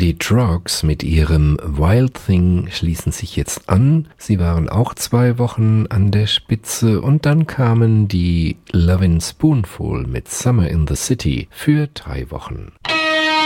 Die Troggs mit ihrem Wild Thing schließen sich jetzt an. Sie waren auch 2 Wochen an der Spitze und dann kamen die Lovin' Spoonful mit Summer in the City für 3 Wochen.